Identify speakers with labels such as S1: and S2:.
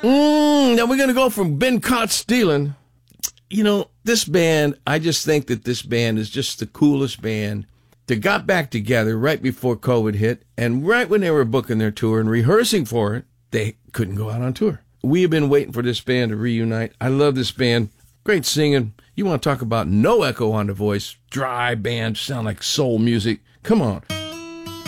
S1: Now we're going to go from Been Caught Stealing. You know, this band, I just think that this band is just the coolest band. They got back together right before COVID hit, and right when they were booking their tour and rehearsing for it, they couldn't go out on tour. We have been waiting for this band to reunite. I love this band. Great singing. You want to talk about no echo on the voice. Dry band, sound like soul music. Come on.